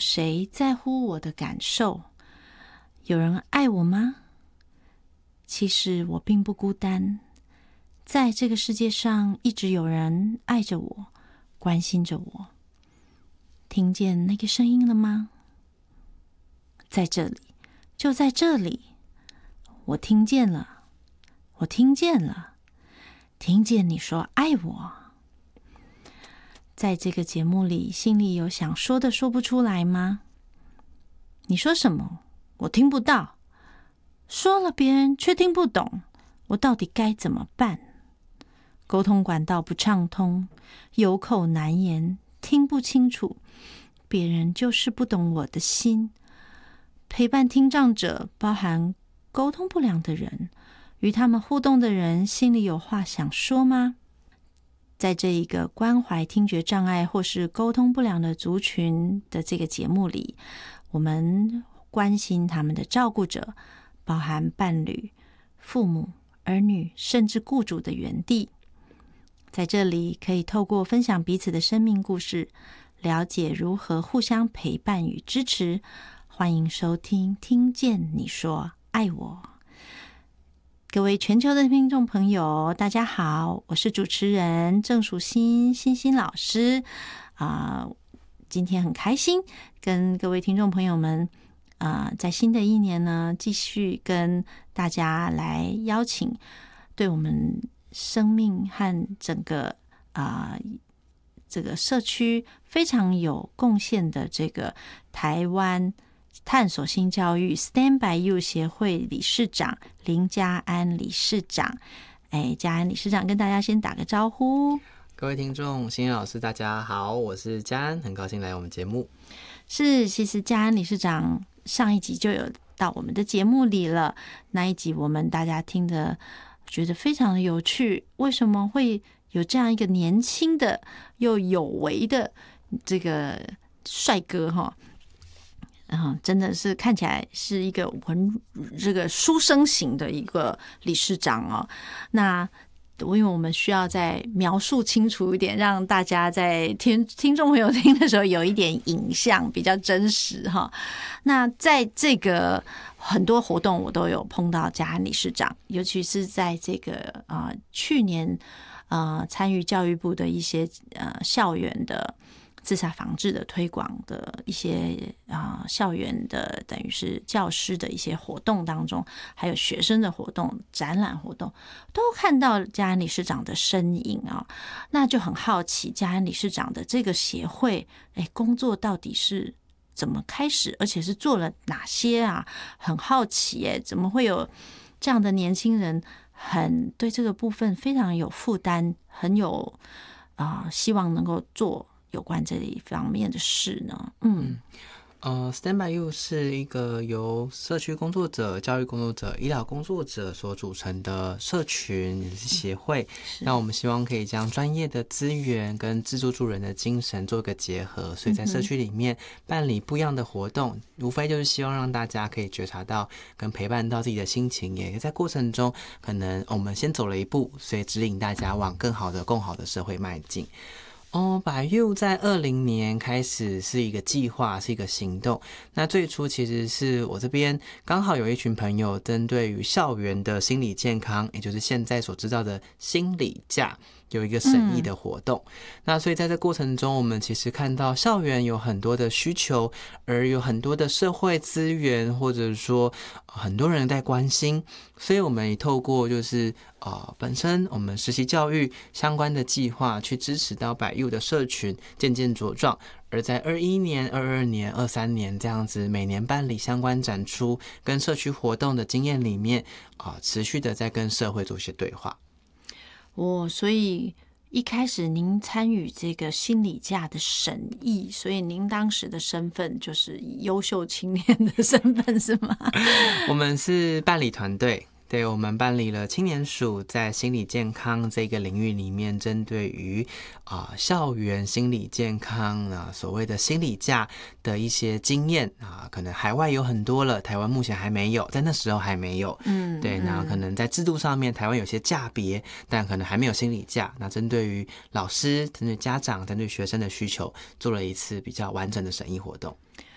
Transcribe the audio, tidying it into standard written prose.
谁在乎我的感受？有人爱我吗？其实我并不孤单，在这个世界上一直有人爱着我，关心着我。听见那个声音了吗？在这里，就在这里，我听见了，我听见了，听见你说爱我。在这个节目里，心里有想说的说不出来吗？你说什么？我听不到。说了别人却听不懂，我到底该怎么办？沟通管道不畅通，有口难言，听不清楚，别人就是不懂我的心。陪伴听障者包含沟通不良的人，与他们互动的人心里有话想说吗？在这一个关怀听觉障碍或是沟通不良的族群的这个节目里，我们关心他们的照顾者，包含伴侣、父母、儿女，甚至雇主的园地。在这里可以透过分享彼此的生命故事，了解如何互相陪伴与支持。欢迎收听听见你说爱我。各位全球的听众朋友，大家好，我是主持人郑淑欣，欣欣老师。今天很开心跟各位听众朋友们在新的一年呢，继续跟大家来邀请对我们生命和整个这个社区非常有贡献的这个台湾探索性教育 Stand by You 协会理事长林嘉安理事长。嘉安理事长跟大家先打个招呼。 各位听众，欣欣老师大家好，我是嘉安，很高兴来我们节目。 是，其实嘉安理事长上一集就有到我们的节目里了，那一集我们大家听的觉得非常的有趣，为什么会有这样一个年轻的又有为的这个帅哥哈？真的是看起来是一个这个书生型的一个理事长哦。那因为我们需要再描述清楚一点，让大家在听众朋友听的时候有一点影像，比较真实哈。那在这个很多活动我都有碰到嘉安理事长，尤其是在这个去年参与教育部的一些校园的自杀防治的推广的一些校园的等于是教师的一些活动当中，还有学生的活动、展览活动，都看到嘉安理事长的身影啊。那就很好奇，嘉安理事长的这个协会，工作到底是怎么开始，而且是做了哪些啊？很好奇怎么会有这样的年轻人，很对这个部分非常有负担，很有希望能够做有关这一方面的事呢 ？Stand by You 是一个由社区工作者、教育工作者、医疗工作者所组成的社群也是协会。那我们希望可以将专业的资源跟自助助人的精神做一个结合，所以在社区里面办理不一样的活动，无非就是希望让大家可以觉察到跟陪伴到自己的心情，也在过程中可能我们先走了一步，所以指引大家往更好的、更好的社会迈进。by You 在2020年开始是一个计划，是一个行动。那最初其实是我这边刚好有一群朋友针对于校园的心理健康，也就是现在所知道的心理假，有一个审议的活动。那所以在这过程中，我们其实看到校园有很多的需求，而有很多的社会资源，或者说很多人在关心，所以我们也透过就是本身我们实习教育相关的计划去支持到by You的社群渐渐茁壮，而在21年、22年、23年这样子每年办理相关展出跟社区活动的经验里面持续的在跟社会做一些对话。 所以一开始您参与这个心理假的审议，所以您当时的身份就是优秀青年的身份是吗？ 我们是办理团队，对，我们办理了青年署在心理健康这个领域里面，针对于校园心理健康所谓的心理假的一些经验可能海外有很多了，台湾目前还没有，在那时候还没有。对，那可能在制度上面，台湾有些假别，但可能还没有心理假。那针对于老师、针对家长、针对学生的需求，做了一次比较完整的审议活动。